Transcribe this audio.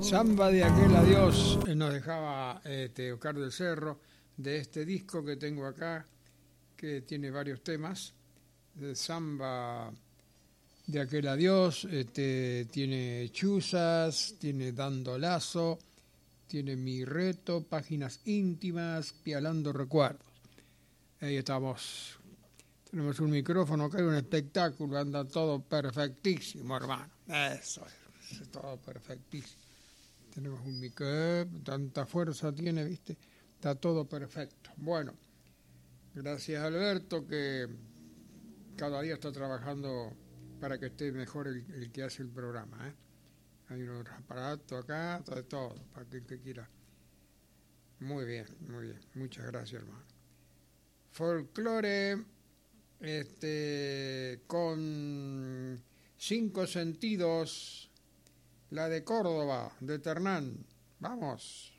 Samba de aquel adiós nos dejaba Oscar del Cerro, de este disco que tengo acá, que tiene varios temas. De Samba de aquel adiós, tiene Chuzas, tiene Dando Lazo, tiene Mi Reto, Páginas Íntimas, Pialando Recuerdos. Ahí estamos. Tenemos un micrófono acá y un espectáculo, anda todo perfectísimo, hermano. Eso es todo perfectísimo. Tenemos un micrófono, tanta fuerza tiene, ¿viste? Está todo perfecto. Bueno, gracias Alberto, que cada día está trabajando para que esté mejor el que hace el programa, ¿eh? Hay unos aparatos acá, de todo, para que el que quiera. Muy bien, muy bien. Muchas gracias, hermano. Folclore, con 5 sentidos, la de Córdoba, de Ternán. Vamos.